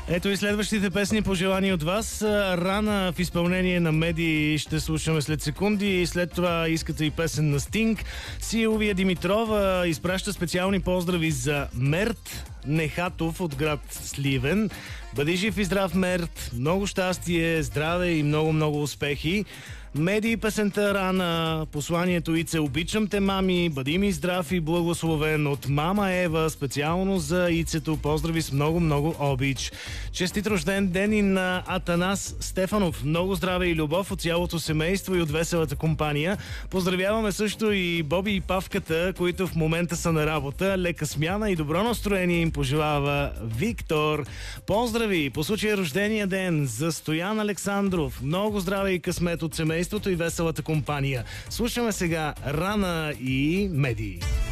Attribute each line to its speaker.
Speaker 1: Ето и следващите песни, пожелани от вас. Рана в изпълнение на Меди ще слушаме след секунди. След това искате и песен на Стинг. Силвия Димитрова изпраща специални поздрави за Мерт Нехатов от град Сливен. Бъди жив и здрав, Мерт. Много щастие, здраве и много успехи. Меди песента Рана, посланието Ице, обичам те, мами, бъди ми здрав и благословен от мама Ева, специално за Ицето. Поздрави с много обич. Честит рожден ден и на Атанас Стефанов. Много здраве и любов от цялото семейство и от веселата компания. Поздравяваме също и Боби и Павката, които в момента са на работа. Лека смяна и добро настроение им пожелава Виктор. Поздрави по случая рождения ден за Стоян Александров. Много здраве и късмет от семейството и веселата компания. Слушаме сега Рана и Меди.